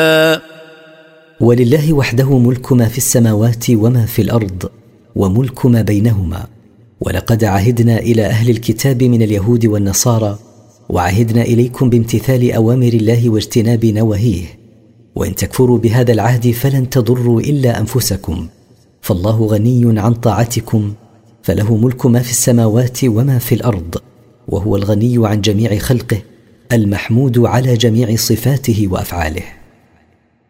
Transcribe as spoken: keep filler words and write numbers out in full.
ولله وحده ملك ما في السماوات وما في الأرض وملك ما بينهما. ولقد عهدنا إلى أهل الكتاب من اليهود والنصارى وعهدنا إليكم بامتثال أوامر الله واجتناب نواهيه، وإن تكفروا بهذا العهد فلن تضروا إلا أنفسكم، فالله غني عن طاعتكم، فله ملك ما في السماوات وما في الأرض، وهو الغني عن جميع خلقه المحمود على جميع صفاته وأفعاله.